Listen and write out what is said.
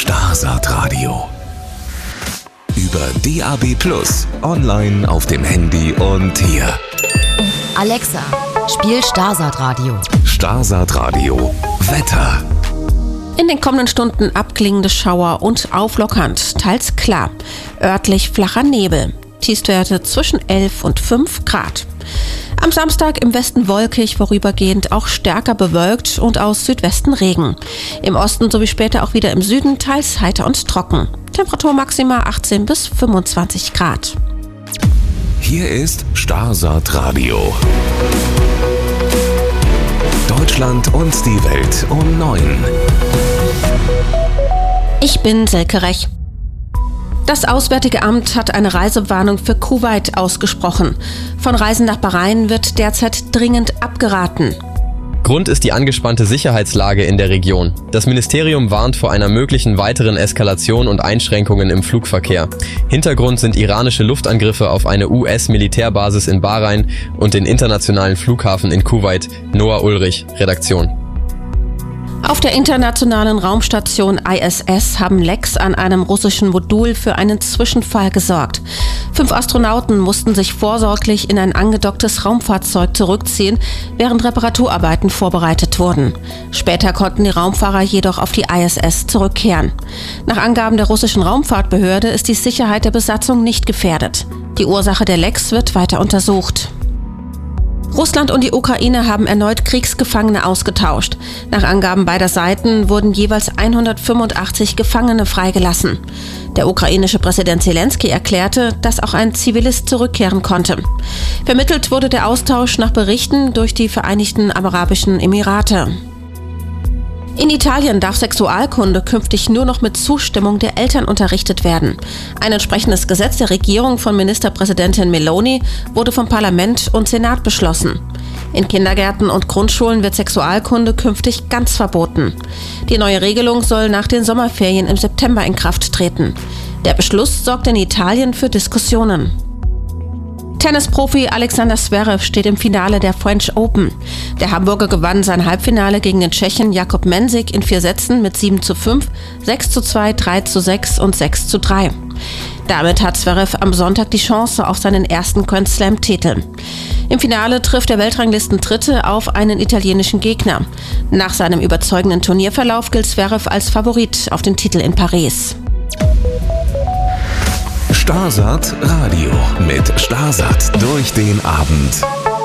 Starsat Radio. Über DAB+, online auf dem Handy und hier. Alexa, spiel Starsat Radio. Starsat Radio. Wetter. In den kommenden Stunden abklingende Schauer und auflockernd, teils klar. Örtlich flacher Nebel. Tiefstwerte zwischen 11 und 5 Grad. Am Samstag im Westen wolkig, vorübergehend auch stärker bewölkt und aus Südwesten Regen. Im Osten sowie später auch wieder im Süden teils heiter und trocken. Temperatur maximal 18 bis 25 Grad. Hier ist Starsat Radio. Deutschland und die Welt um 9. Ich bin Silke Rech. Das Auswärtige Amt hat eine Reisewarnung für Kuwait ausgesprochen. Von Reisen nach Bahrain wird derzeit dringend abgeraten. Grund ist die angespannte Sicherheitslage in der Region. Das Ministerium warnt vor einer möglichen weiteren Eskalation und Einschränkungen im Flugverkehr. Hintergrund sind iranische Luftangriffe auf eine US-Militärbasis in Bahrain und den internationalen Flughafen in Kuwait. Noah Ulrich, Redaktion. Auf der internationalen Raumstation ISS haben Lecks an einem russischen Modul für einen Zwischenfall gesorgt. 5 Astronauten mussten sich vorsorglich in ein angedocktes Raumfahrzeug zurückziehen, während Reparaturarbeiten vorbereitet wurden. Später konnten die Raumfahrer jedoch auf die ISS zurückkehren. Nach Angaben der russischen Raumfahrtbehörde ist die Sicherheit der Besatzung nicht gefährdet. Die Ursache der Lecks wird weiter untersucht. Russland und die Ukraine haben erneut Kriegsgefangene ausgetauscht. Nach Angaben beider Seiten wurden jeweils 185 Gefangene freigelassen. Der ukrainische Präsident Zelensky erklärte, dass auch ein Zivilist zurückkehren konnte. Vermittelt wurde der Austausch nach Berichten durch die Vereinigten Arabischen Emirate. In Italien darf Sexualkunde künftig nur noch mit Zustimmung der Eltern unterrichtet werden. Ein entsprechendes Gesetz der Regierung von Ministerpräsidentin Meloni wurde vom Parlament und Senat beschlossen. In Kindergärten und Grundschulen wird Sexualkunde künftig ganz verboten. Die neue Regelung soll nach den Sommerferien im September in Kraft treten. Der Beschluss sorgt in Italien für Diskussionen. Tennisprofi Alexander Zverev steht im Finale der French Open. Der Hamburger gewann sein Halbfinale gegen den Tschechen Jakub Mensik in 4 Sätzen mit 7:5, 6:2, 3:6 und 6:3. Damit hat Zverev am Sonntag die Chance auf seinen ersten Grand Slam-Titel. Im Finale trifft der Weltranglisten-Dritte auf einen italienischen Gegner. Nach seinem überzeugenden Turnierverlauf gilt Zverev als Favorit auf den Titel in Paris. Starsat Radio mit Starsat durch den Abend.